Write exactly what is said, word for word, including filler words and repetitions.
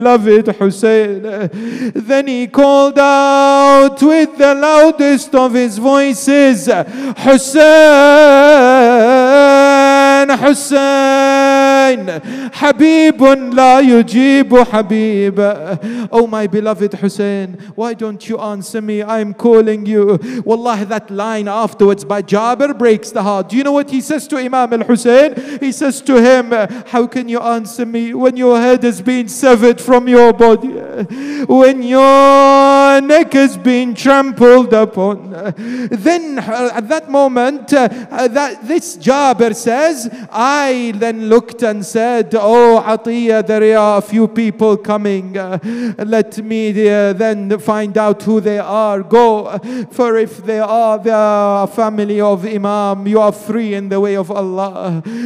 beloved Hussein. Then he called out with the loudest of his voices, Hussein, Hussein, Habibun la yujibu Habib. Oh my beloved Hussein, why don't you answer me? I'm calling you. Wallahi, that line afterwards by Jabir breaks the heart. Do you know what he says to Imam al-Hussein? He says to him, how can you answer me when your head has been severed from your body, when your neck has been trampled upon? Then at that moment, uh, that this Jabir says, I then looked and said, oh Atiyah, there are a few people coming. Uh, let me uh, then find out who they are. Go, for if they are the family of Imam, you are free in the way of Allah.